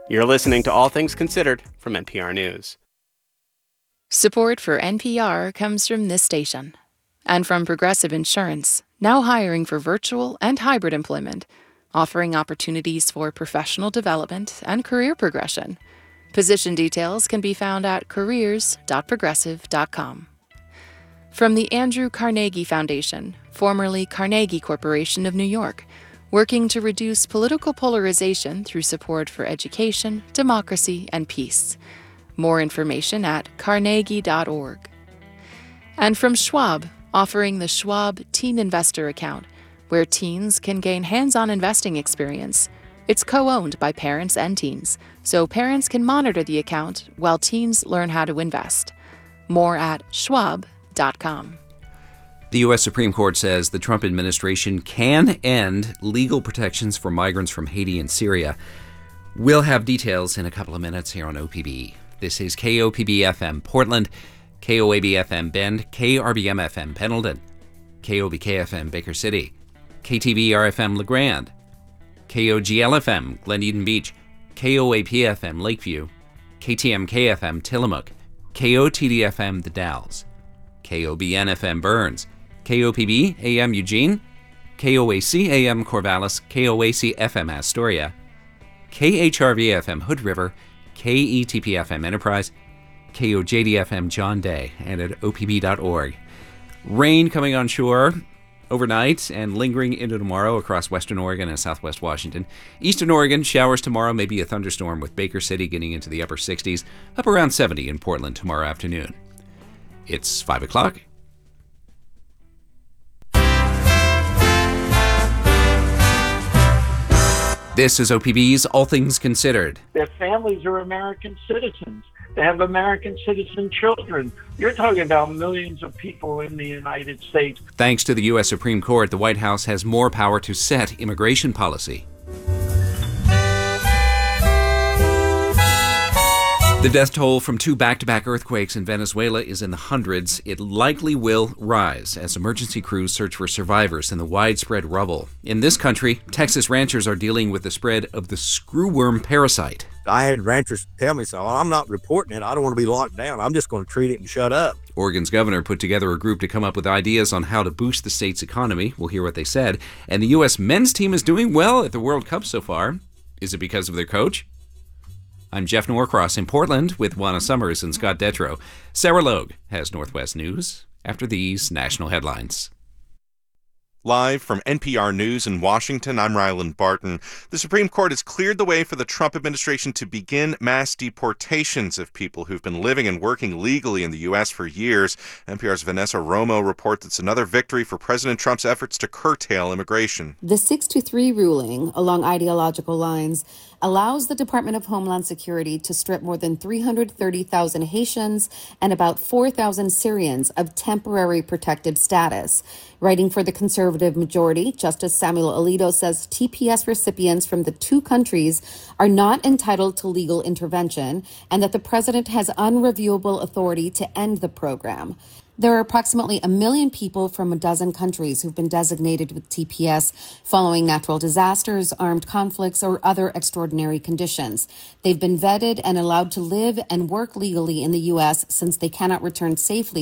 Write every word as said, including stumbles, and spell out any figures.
You're listening to All Things Considered from N P R News. Support for N P R comes from this station and from Progressive Insurance, now hiring for virtual and hybrid employment, offering opportunities for professional development and career progression. Position details can be found at careers dot progressive dot com. From the Andrew Carnegie Foundation, formerly Carnegie Corporation of New York, working to reduce political polarization through support for education, democracy, and peace. More information at carnegie dot org. And from Schwab, offering the Schwab Teen Investor Account, where teens can gain hands-on investing experience. It's co-owned by parents and teens, so parents can monitor the account while teens learn how to invest. More at schwab dot com. The U S Supreme Court says the Trump administration can end legal protections for migrants from Haiti and Syria. We'll have details in a couple of minutes here on O P B. This is K O P B F M Portland, K O A B F M Bend, K R B M F M Pendleton, K O B K F M Baker City, K T V R F M LeGrand, K O G L F M Glen Eden Beach, K O A P F M Lakeview, K T M K F M Tillamook, K O T D F M The Dalles, K O B N F M Burns, K O P B A M Eugene, K O A C A M Corvallis, K O A C F M Astoria, K H R V F M Hood River, K E T P F M Enterprise, K O J D F M John Day, and at O P B dot org. Rain coming on shore overnight and lingering into tomorrow across western Oregon and southwest Washington. Eastern Oregon, showers tomorrow, maybe a thunderstorm with Baker City getting into the upper sixties, up around seventy in Portland tomorrow afternoon. It's five o'clock. This is O P B's All Things Considered. Their families are American citizens. They have American citizen children. You're talking about millions of people in the United States. Thanks to the U S Supreme Court, the White House has more power to set immigration policy. The death toll from two back-to-back earthquakes in Venezuela is in the hundreds. It likely will rise as emergency crews search for survivors in the widespread rubble. In this country, Texas ranchers are dealing with the spread of the screwworm parasite. I had ranchers tell me, so I'm not reporting it. I don't want to be locked down. I'm just going to treat it and shut up. Oregon's governor put together a group to come up with ideas on how to boost the state's economy. We'll hear what they said. And the U S men's team is doing well at the World Cup so far. Is it because of their coach? I'm Jeff Norcross in Portland with Juana Summers and Scott Detrow. Sarah Logue has Northwest News after these national headlines. Live from N P R News in Washington, I'm Ryland Barton. The Supreme Court has cleared the way for the Trump administration to begin mass deportations of people who've been living and working legally in the U S for years. N P R's Vanessa Romo reports it's another victory for President Trump's efforts to curtail immigration. The six to three ruling, along ideological lines, allows the Department of Homeland Security to strip more than three hundred thirty thousand Haitians and about four thousand Syrians of temporary protected status. Writing for the conservative majority, Justice Samuel Alito says T P S recipients from the two countries are not entitled to legal intervention and that the president has unreviewable authority to end the program. There are approximately a million people from a dozen countries who've been designated with T P S following natural disasters, armed conflicts, or other extraordinary conditions. They've been vetted and allowed to live and work legally in the U S since they cannot return safely